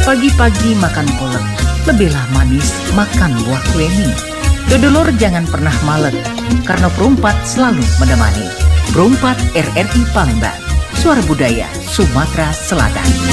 Pagi-pagi makan kolak, lebihlah manis makan buah kueni. Dodolur jangan pernah malet, karena perumpat selalu menemani. Perumpat RRI Palembang, suara budaya Sumatera Selatan.